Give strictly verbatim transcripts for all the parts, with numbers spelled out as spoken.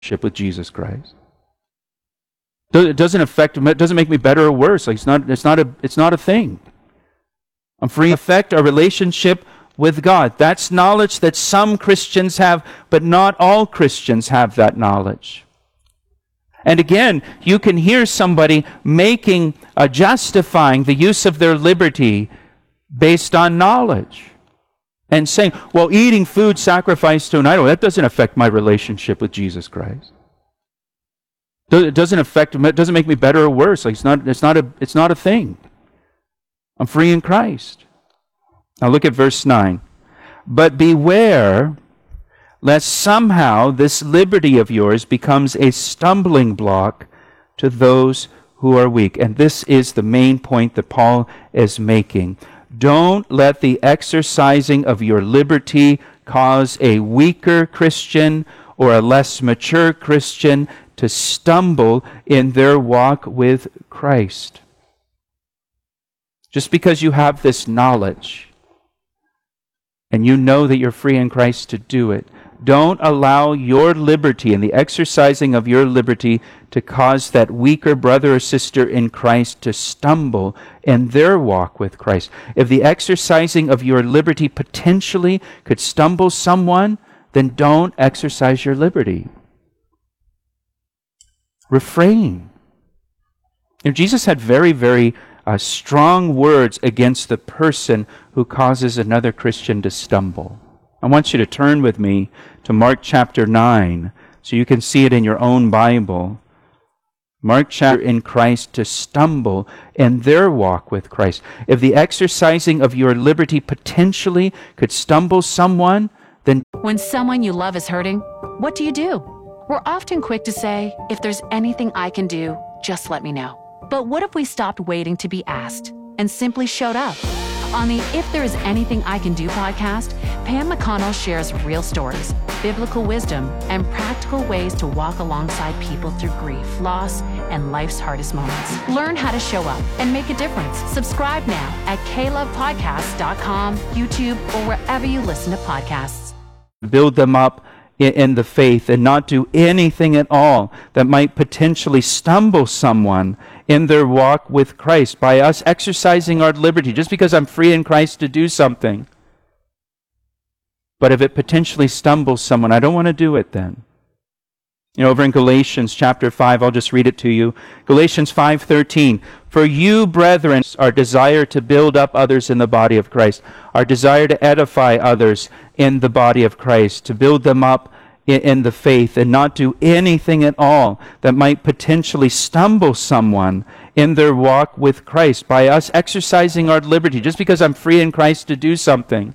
with Jesus Christ. It doesn't affect, it doesn't make me better or worse. Like it's not, it's not a, it's not a thing. I'm free to affect our relationship with God. That's knowledge that some Christians have, but not all Christians have that knowledge. And again, you can hear somebody making, uh, justifying the use of their liberty based on knowledge. And saying, well, eating food sacrificed to an idol, that doesn't affect my relationship with Jesus Christ. It doesn't affect, it doesn't make me better or worse. Like it's not, it's not a, it's not a thing. I'm free in Christ. Now look at verse nine. But beware lest somehow this liberty of yours becomes a stumbling block to those who are weak. And this is the main point that Paul is making. Don't let the exercising of your liberty cause a weaker Christian or a less mature Christian to stumble in their walk with Christ. Just because you have this knowledge and you know that you're free in Christ to do it, don't allow your liberty and the exercising of your liberty to cause that weaker brother or sister in Christ to stumble in their walk with Christ. If the exercising of your liberty potentially could stumble someone, then don't exercise your liberty. Refrain. You know, Jesus had very, very uh, strong words against the person who causes another Christian to stumble. I want you to turn with me to Mark chapter nine so you can see it in your own Bible. Mark chapter in Christ to stumble in their walk with Christ. If the exercising of your liberty potentially could stumble someone, then... When someone you love is hurting, what do you do? We're often quick to say, if there's anything I can do, just let me know. But what if we stopped waiting to be asked and simply showed up? On the If There Is Anything I Can Do podcast, Pam McConnell shares real stories, biblical wisdom, and practical ways to walk alongside people through grief, loss, and life's hardest moments. Learn how to show up and make a difference. Subscribe now at k love podcast dot com, YouTube, or wherever you listen to podcasts. Build them up in the faith and not do anything at all that might potentially stumble someone in their walk with Christ by us exercising our liberty just because I'm free in Christ to do something. But if it potentially stumbles someone, I don't want to do it then. You know, over in Galatians chapter five, I'll just read it to you. Galatians five thirteen. For you, brethren, our desire to build up others in the body of Christ, our desire to edify others in the body of Christ, to build them up in, in the faith and not do anything at all that might potentially stumble someone in their walk with Christ by us exercising our liberty just because I'm free in Christ to do something.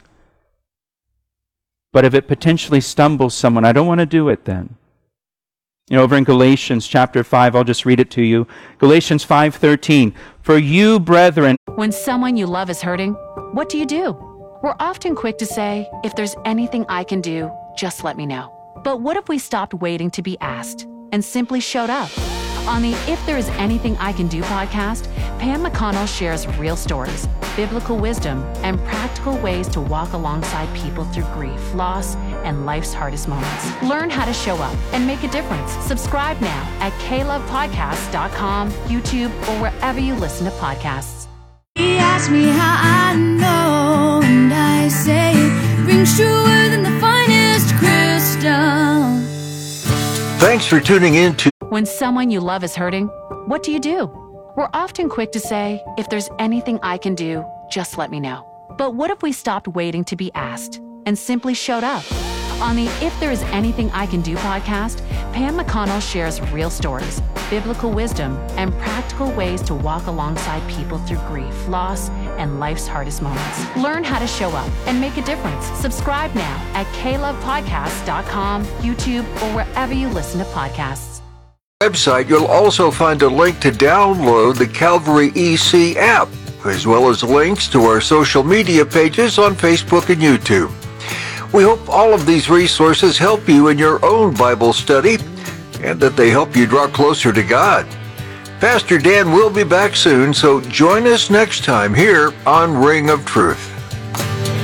But if it potentially stumbles someone, I don't want to do it then. You know, over in Galatians chapter five, I'll just read it to you. Galatians five thirteen. For you, brethren... When someone you love is hurting, what do you do? We're often quick to say, if there's anything I can do, just let me know. But what if we stopped waiting to be asked and simply showed up? On the If There Is Anything I Can Do podcast, Pam McConnell shares real stories, biblical wisdom, and practical ways to walk alongside people through grief, loss, and life's hardest moments. Learn how to show up and make a difference. Subscribe now at k love podcast dot com, YouTube, or wherever you listen to podcasts. He asked me how I know, and I say it rings truer than the finest crystal. Thanks for tuning in to When someone you love is hurting, what do you do? We're often quick to say, if there's anything I can do, just let me know. But what if we stopped waiting to be asked and simply showed up? On the If There Is Anything I Can Do podcast, Pam McConnell shares real stories, biblical wisdom, and practical ways to walk alongside people through grief, loss, and life's hardest moments. Learn how to show up and make a difference. Subscribe now at k love podcast dot com, YouTube, or wherever you listen to podcasts. Website, you'll also find a link to download the Calvary E C app, as well as links to our social media pages on Facebook and YouTube. We hope all of these resources help you in your own Bible study and that they help you draw closer to God. Pastor Dan will be back soon, so join us next time here on Ring of Truth.